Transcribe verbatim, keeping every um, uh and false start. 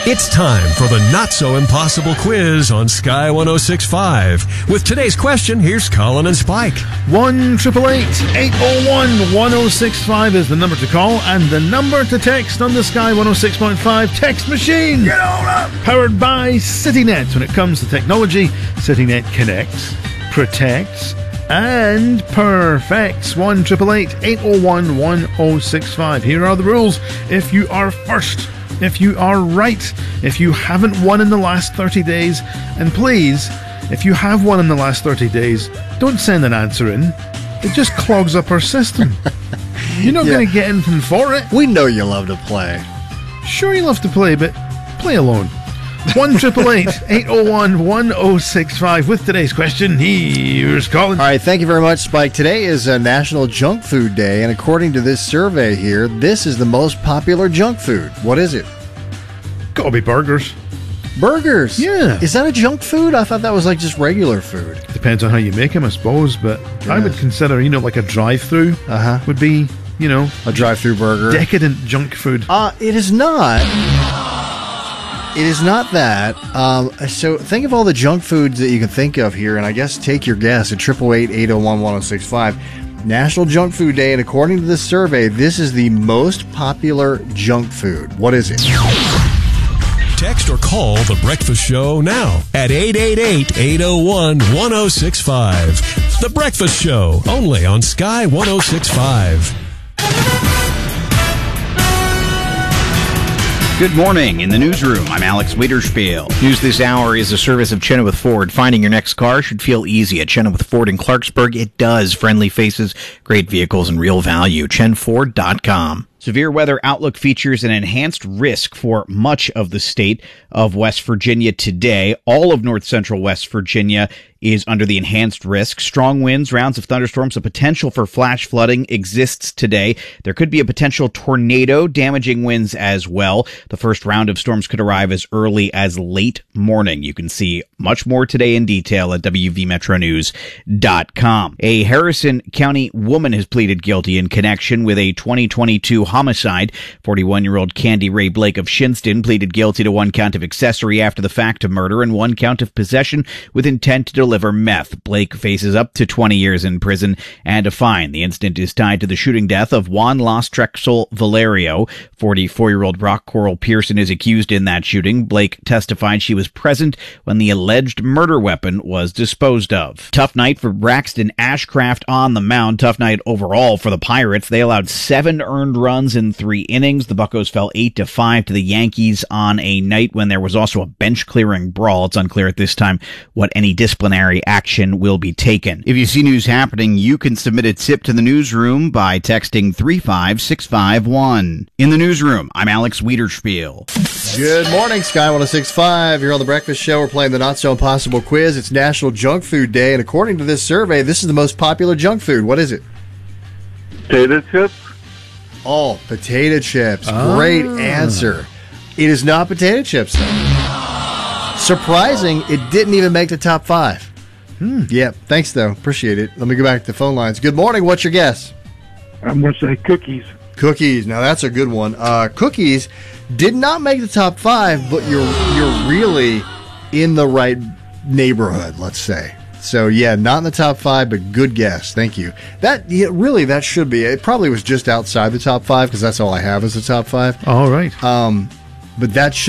It's time for the not-so-impossible quiz on Sky one oh six point five. With today's question, here's Colin and Spike. one eight eight eight, eight oh one, one oh six five is the number to call and the number to text on the Sky one oh six point five text machine. Get on up! Powered by CityNet. When it comes to technology, CityNet connects, protects, and perfects. one eight eight eight, eight oh one, one oh six five. Here are the rules. If you are first, if you are right, if you haven't won in the last thirty days, and please, if you have won in the last thirty days, don't send an answer in. It just clogs up our system. You're not yeah. going to get anything for it. We know you love to play. Sure you love to play, but play alone. one eight eight eight, eight oh one, one oh six five. With today's question, here's Colin. All right, thank you very much, Spike. Today is a National Junk Food Day, and according to this survey here, this is the most popular junk food. What is it? Gotta be burgers. Burgers? Yeah. Is that a junk food? I thought that was like just regular food. Depends on how you make them, I suppose, but Yes. I would consider, you know, like a drive-through Uh-huh. would be, you know, A drive-through burger? decadent junk food. Uh, it is not. It is not that. Um, so think of all the junk foods that you can think of here, and I guess take your guess at eight eight eight, eight oh one, one oh six five. National Junk Food Day, and according to this survey, this is the most popular junk food. What is it? Text or call The Breakfast Show now at eight eight eight, eight oh one, one oh six five. The Breakfast Show, only on Sky one oh six point five. Good morning. In the newsroom, I'm Alex Wiederspiel. News this hour is a service of Chenoweth Ford. Finding your next car should feel easy at Chenoweth Ford in Clarksburg. It does. Friendly faces, great vehicles, and real value. chen ford dot com. Severe weather outlook features an enhanced risk for much of the state of West Virginia today. All of north central West Virginia is under the enhanced risk. Strong winds, rounds of thunderstorms, a potential for flash flooding exists today. There could be a potential tornado, damaging winds as well. The first round of storms could arrive as early as late morning. You can see much more today in detail at w v metro news dot com. A Harrison County woman has pleaded guilty in connection with a twenty twenty-two homicide. forty-one-year-old Candy Ray Blake of Shinston pleaded guilty to one count of accessory after the fact to murder and one count of possession with intent to deliver meth. Blake faces up to twenty years in prison and a fine. The incident is tied to the shooting death of Juan Los Trexel Valerio. forty-four-year-old Brock Coral Pearson is accused in that shooting. Blake testified she was present when the alleged murder weapon was disposed of. Tough night for Braxton Ashcraft on the mound. Tough night overall for the Pirates. They allowed seven earned runs in three innings. The Buccos fell eight to five to the Yankees on a night when there was also a bench-clearing brawl. It's unclear at this time what any disciplinary action will be taken. If you see news happening, you can submit a tip to the newsroom by texting three five six five one. In the newsroom, I'm Alex Wiederspiel. Good morning, Sky one oh six point five. You're on The Breakfast Show. We're playing the Not So Impossible quiz. It's National Junk Food Day, and according to this survey, this is the most popular junk food. What is it? Potato chips? Oh, potato chips. Ah. Great answer. It is not potato chips, though. Surprising, it didn't even make the top five. Hmm. Yeah, thanks, though. Appreciate it. Let me go back to the phone lines. Good morning. What's your guess? I'm going to say cookies. Cookies. Now, that's a good one. Uh, cookies did not make the top five, but you're you're really in the right neighborhood, let's say. So, yeah, not in the top five, but good guess. Thank you. That yeah, really, that should be. It probably was just outside the top five because that's all I have is the top five. All right. Um, but that should